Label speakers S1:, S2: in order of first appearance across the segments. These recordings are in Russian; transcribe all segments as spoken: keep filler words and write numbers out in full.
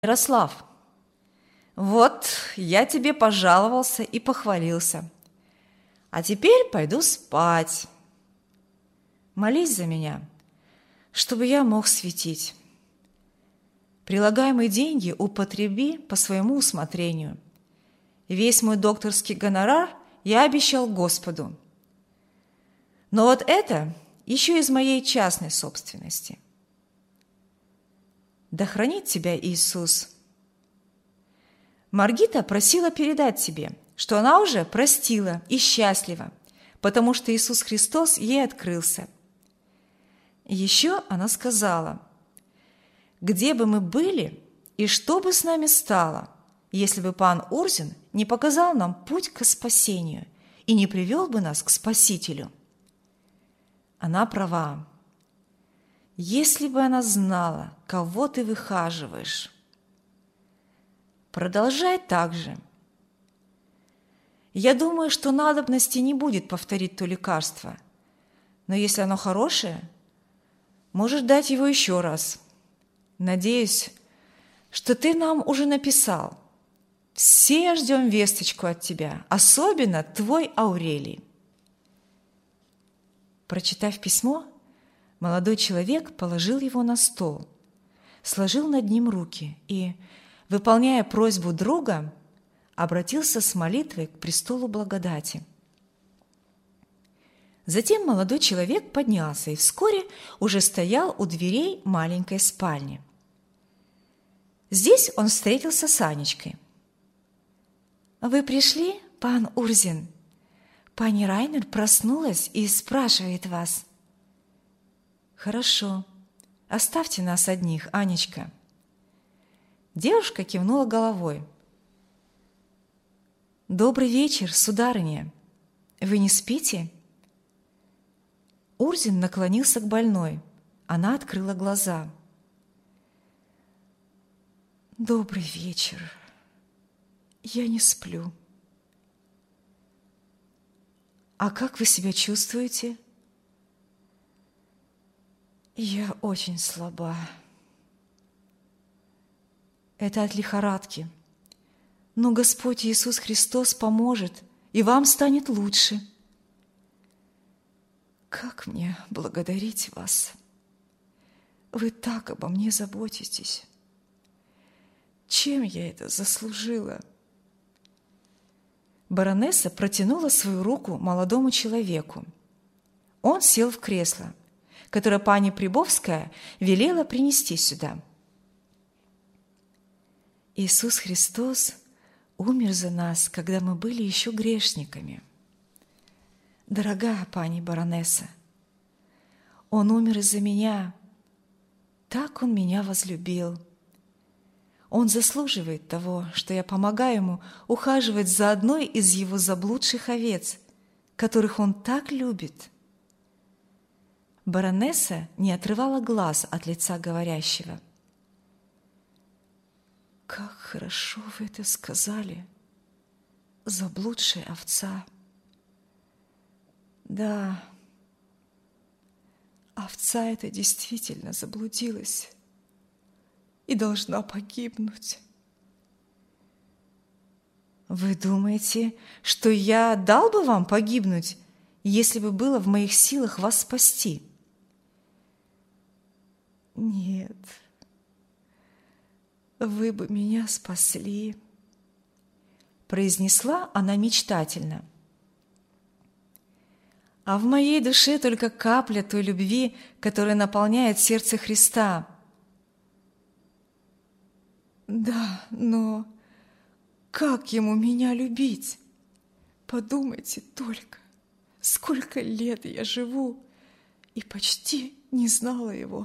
S1: Ярослав, вот я тебе пожаловался и похвалился, а теперь пойду спать. Молись за меня, чтобы я мог светить. Прилагаемые деньги употреби по своему усмотрению. Весь мой докторский гонорар я обещал Господу. Но вот это еще из моей частной собственности. Да хранит тебя Иисус. Маргита просила передать тебе, что она уже простила и счастлива, потому что Иисус Христос ей открылся. Еще она сказала: где бы мы были и что бы с нами стало, если бы пан Урзин не показал нам путь к спасению и не привел бы нас к Спасителю. Она права. Если бы она знала, кого ты выхаживаешь. Продолжай так же. Я думаю, что надобности не будет повторить то лекарство, но если оно хорошее, можешь дать его еще раз. Надеюсь, что ты нам уже написал. Все ждем весточку от тебя, особенно твой Аурелий. Прочитав письмо, молодой человек положил его на стол, сложил над ним руки и, выполняя просьбу друга, обратился с молитвой к престолу благодати. Затем молодой человек поднялся и вскоре уже стоял у дверей маленькой спальни. Здесь он встретился с Анечкой. «Вы пришли, пан Урзин? Пани Райнер проснулась и спрашивает вас». «Хорошо. Оставьте нас одних, Анечка». Девушка кивнула головой. «Добрый вечер, сударыня. Вы не спите?» Урзин наклонился к больной. Она открыла глаза. «Добрый вечер. Я не сплю». «А как вы себя чувствуете?» «Я очень слаба». «Это от лихорадки. Но Господь Иисус Христос поможет, и вам станет лучше». «Как мне благодарить вас? Вы так обо мне заботитесь. Чем я это заслужила?» Баронесса протянула свою руку молодому человеку. Он сел в кресло, которое пани Прибовская велела принести сюда. «Иисус Христос умер за нас, когда мы были еще грешниками. Дорогая пани баронесса, Он умер из-за меня. Так Он меня возлюбил. Он заслуживает того, что я помогаю Ему ухаживать за одной из Его заблудших овец, которых Он так любит». Баронесса не отрывала глаз от лица говорящего. «Как хорошо вы это сказали, заблудшая овца!» «Да, овца эта действительно заблудилась и должна погибнуть». «Вы думаете, что я дал бы вам погибнуть, если бы было в моих силах вас спасти?» «Нет, вы бы меня спасли», – произнесла она мечтательно. «А в моей душе только капля той любви, которая наполняет сердце Христа». «Да, но как Ему меня любить? Подумайте только, сколько лет я живу и почти не знала Его.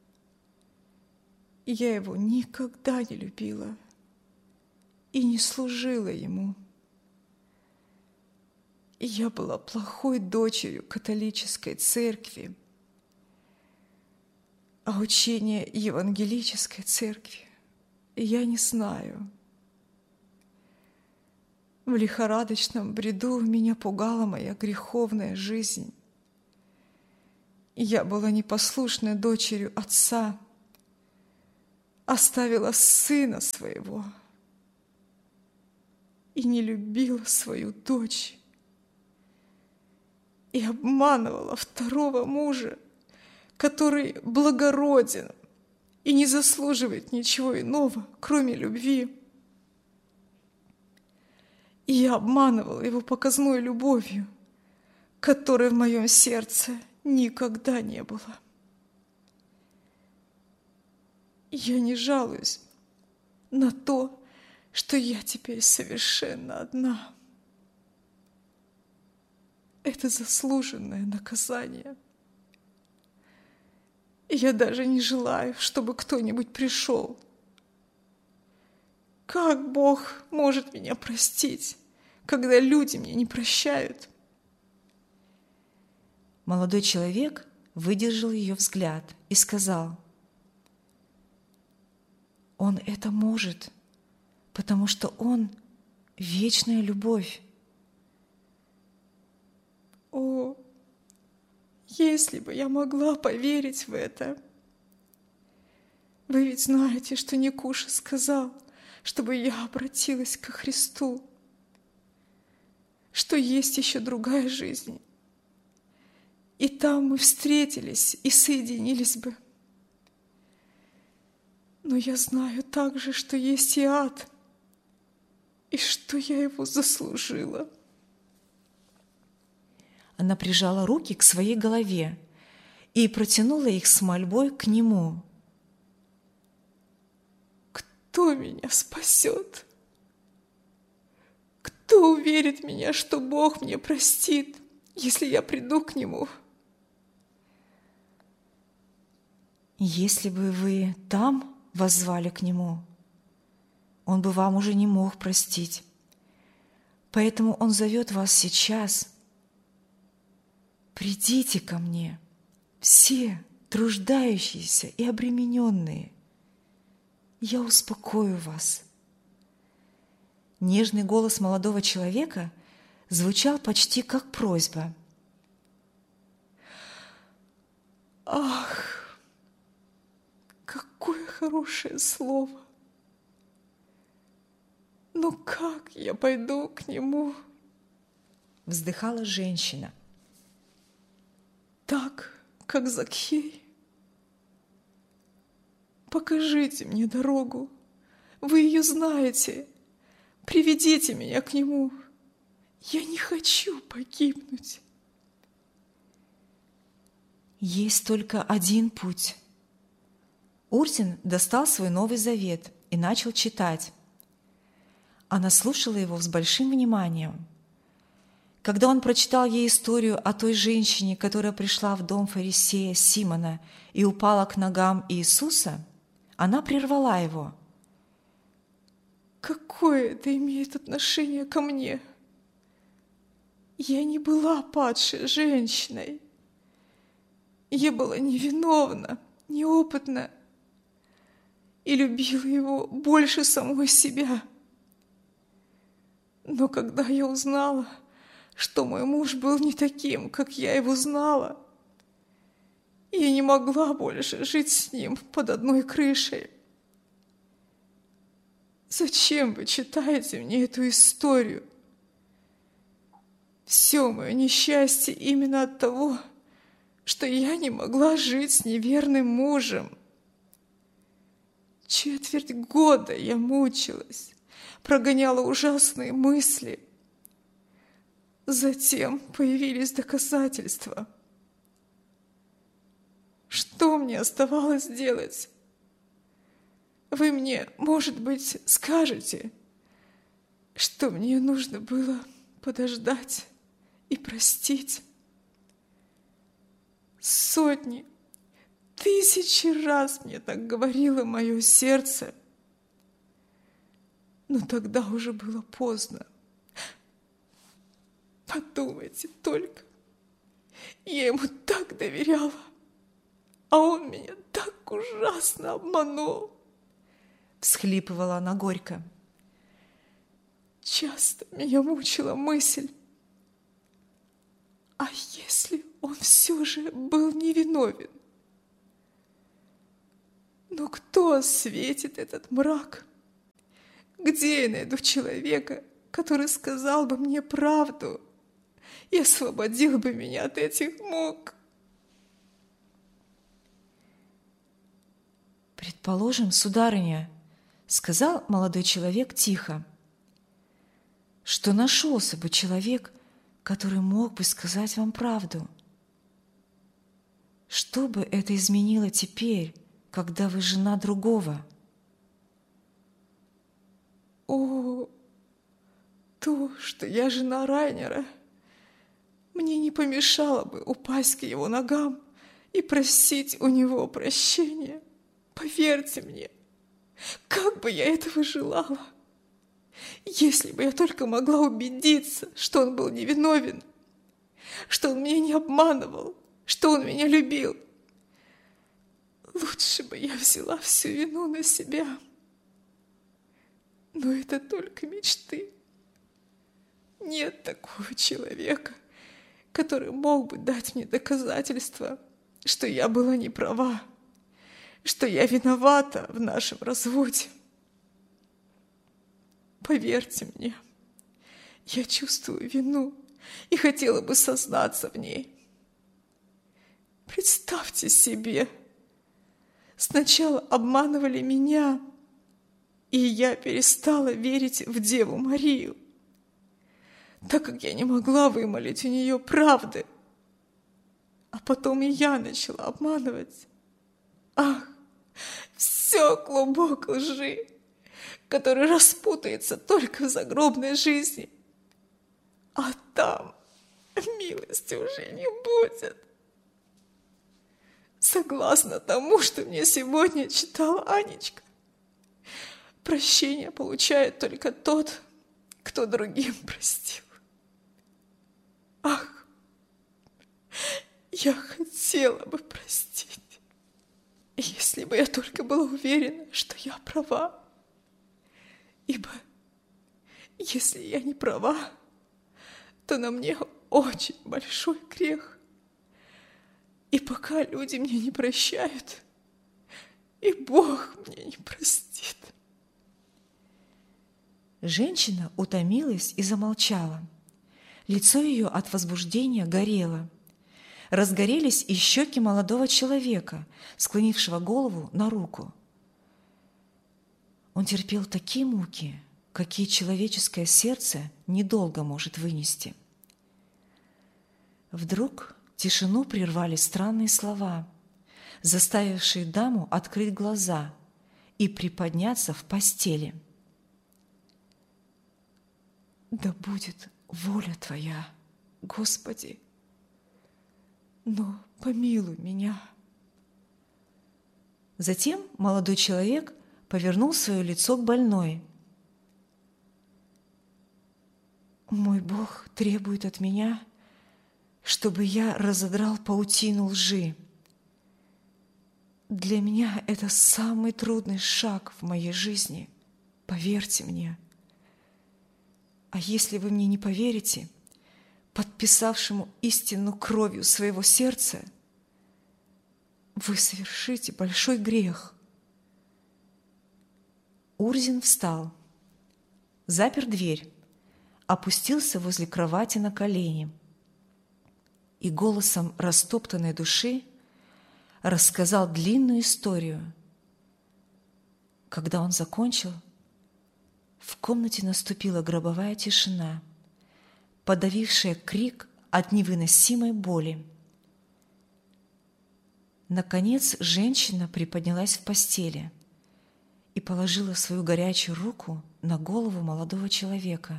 S1: Я Его никогда не любила и не служила Ему. Я была плохой дочерью католической церкви, а учение евангелической церкви я не знаю. В лихорадочном бреду меня пугала моя греховная жизнь. Я была непослушной дочерью отца,
S2: оставила сына своего и не любила свою дочь, и обманывала второго мужа, который благороден и не заслуживает ничего иного, кроме любви. И я обманывала его показной любовью, которой в моем сердце никогда не было. Я не жалуюсь на то, что я теперь совершенно одна. Это заслуженное наказание. Я даже не желаю, чтобы кто-нибудь пришел. Как Бог может меня простить, когда люди меня не прощают?
S1: Молодой человек выдержал ее взгляд и сказал: «Он это может, потому что Он — вечная любовь».
S2: О, если бы я могла поверить в это! Вы ведь знаете, что Никуша сказал, чтобы я обратилась ко Христу, что есть еще другая жизнь, и там мы встретились и соединились бы. Но я знаю также, что есть и ад, и что я его заслужила.
S1: Она прижала руки к своей голове и протянула их с мольбой к нему.
S2: Кто меня спасет? Кто уверит меня, что Бог мне простит, если я приду к Нему?
S1: Если бы вы там воззвали к Нему, Он бы вам уже не мог простить. Поэтому Он зовет вас сейчас. Придите ко мне, все труждающиеся и обремененные. Я успокою вас. Нежный голос молодого человека звучал почти как просьба.
S2: Ах, какое хорошее слово! Но как я пойду к Нему?
S1: Вздыхала женщина.
S2: Так, как Закхей. Покажите мне дорогу. Вы ее знаете. Приведите меня к Нему. Я не хочу погибнуть.
S1: Есть только один путь. Урзин достал свой Новый Завет и начал читать. Она слушала его с большим вниманием. Когда он прочитал ей историю о той женщине, которая пришла в дом фарисея Симона и упала к ногам Иисуса, она прервала его.
S2: Какое это имеет отношение ко мне? Я не была падшей женщиной. Я была невиновна, неопытна и любила его больше самой себя. Но когда я узнала, что мой муж был не таким, как я его знала, я не могла больше жить с ним под одной крышей. Зачем вы читаете мне эту историю? Все мое несчастье именно от того, что я не могла жить с неверным мужем. Четверть года я мучилась, прогоняла ужасные мысли. Затем появились доказательства. Что мне оставалось делать? Вы мне, может быть, скажете, что мне нужно было подождать и простить. Сотни, тысячи раз мне так говорило мое сердце, но тогда уже было поздно. Подумайте только, я ему так доверяла, а он меня так ужасно обманул.
S1: Всхлипывала она горько.
S2: Часто меня мучила мысль, а если он все же был невиновен? Но кто осветит этот мрак? Где я найду человека, который сказал бы мне правду и освободил бы меня от этих мук?
S1: «Предположим, сударыня, — сказал молодой человек тихо, — что нашелся бы человек, который мог бы сказать вам правду. Что бы это изменило теперь, когда вы жена другого?»
S2: О, то, что я жена Райнера, мне не помешало бы упасть к его ногам и просить у него прощения. Поверьте мне, как бы я этого желала! Если бы я только могла убедиться, что он был невиновен, что он меня не обманывал, что он меня любил. Лучше бы я взяла всю вину на себя. Но это только мечты. Нет такого человека, который мог бы дать мне доказательства, что я была не права, что я виновата в нашем разводе. Поверьте мне, я чувствую вину и хотела бы сознаться в ней. Представьте себе, сначала обманывали меня, и я перестала верить в Деву Марию, так как я не могла вымолить у нее правды. А потом и я начала обманывать. Ах, все клубок лжи, который распутается только в загробной жизни. А там милости уже не будет. Согласно тому, что мне сегодня читала Анечка, прощение получает только тот, кто другим простил. Ах, я хотела бы простить, если бы я только была уверена, что я права. Ибо если я не права, то на мне очень большой грех. И пока люди мне не прощают, и Бог мне не простит.
S1: Женщина утомилась и замолчала. Лицо ее от возбуждения горело. Разгорелись и щеки молодого человека, склонившего голову на руку. Он терпел такие муки, какие человеческое сердце недолго может вынести. Вдруг тишину прервали странные слова, заставившие даму открыть глаза и приподняться в постели.
S2: Да будет воля Твоя, Господи, но помилуй меня.
S1: Затем молодой человек повернул свое лицо к больной.
S2: Мой Бог требует от меня, чтобы я разодрал паутину лжи. Для меня это самый трудный шаг в моей жизни, поверьте мне. А если вы мне не поверите, подписавшему истину кровью своего сердца, вы совершите большой грех.
S1: Урзин встал, запер дверь, опустился возле кровати на колени и голосом растоптанной души рассказал длинную историю. Когда он закончил, в комнате наступила гробовая тишина, подавившая крик от невыносимой боли. Наконец женщина приподнялась в постели и положила свою горячую руку на голову молодого человека.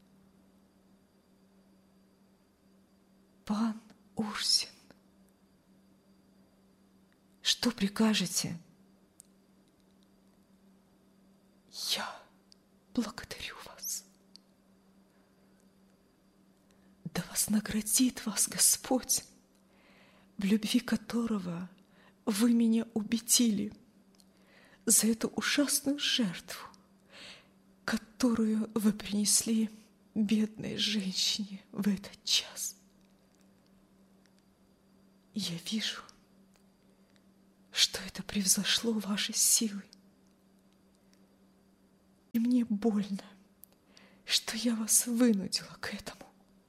S2: «Пан Урзин, что прикажете?» «Я благодарю вас. Да вознаградит вас Господь, в любви которого вы меня убедили, за эту ужасную жертву, которую вы принесли бедной женщине в этот час. Я вижу, что это превзошло ваши силы. И мне больно, что я вас вынудила к этому.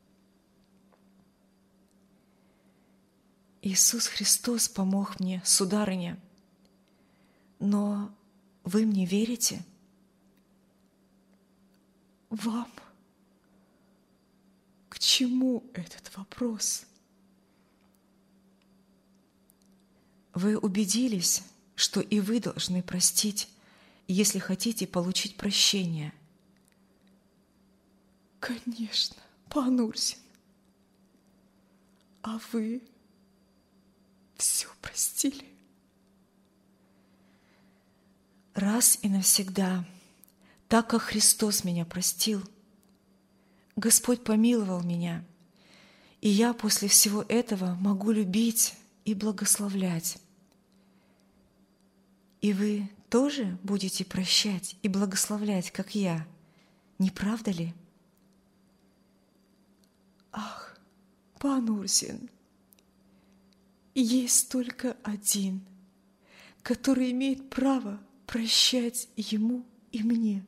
S1: Иисус Христос помог мне, сударыня. Но вы мне верите?
S2: Вам? К чему этот вопрос?
S1: Вы убедились, что и вы должны простить, если хотите получить прощение.
S2: Конечно, пан Урсин. А вы все простили?
S1: Раз и навсегда, так как Христос меня простил, Господь помиловал меня, и я после всего этого могу любить и благословлять. И вы тоже будете прощать и благословлять, как я, не правда ли?
S2: Ах, пан Урсин, есть только один, который имеет право прощать ему и мне,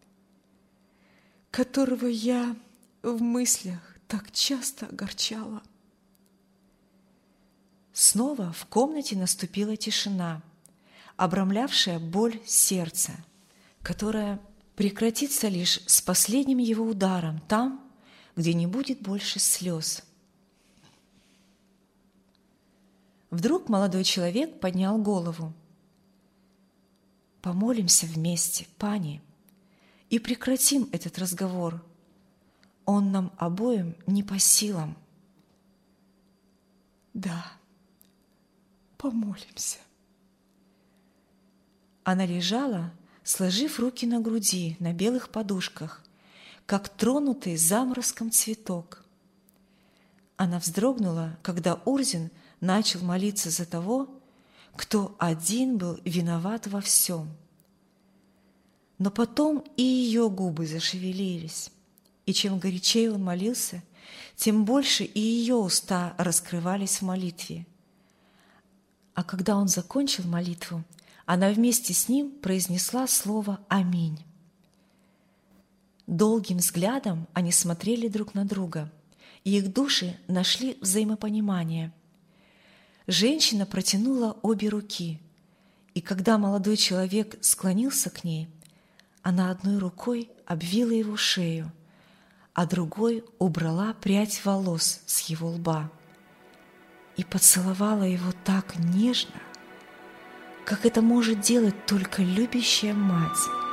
S2: которого я в мыслях так часто огорчала.
S1: Снова в комнате наступила тишина, обрамлявшая боль сердца, которая прекратится лишь с последним его ударом там, где не будет больше слез. Вдруг молодой человек поднял голову. «Помолимся вместе, пани, и прекратим этот разговор. Он нам обоим не по силам».
S2: Да, помолимся.
S1: Она лежала, сложив руки на груди, на белых подушках, как тронутый заморозком цветок. Она вздрогнула, когда Урзин начал молиться за того, кто один был виноват во всем. Но потом и ее губы зашевелились, и чем горячее он молился, тем больше и ее уста раскрывались в молитве. А когда он закончил молитву, она вместе с ним произнесла слово «Аминь». Долгим взглядом они смотрели друг на друга, и их души нашли взаимопонимание. Женщина протянула обе руки, и когда молодой человек склонился к ней, она одной рукой обвила его шею, а другой убрала прядь волос с его лба и поцеловала его так нежно, как это может делать только любящая мать.